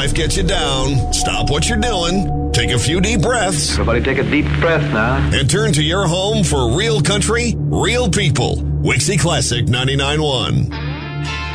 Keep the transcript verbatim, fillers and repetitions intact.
life gets you down, stop what you're doing, take a few deep breaths. Everybody take a deep breath now. And turn to your home for real country, real people. Wixie Classic ninety-nine point one.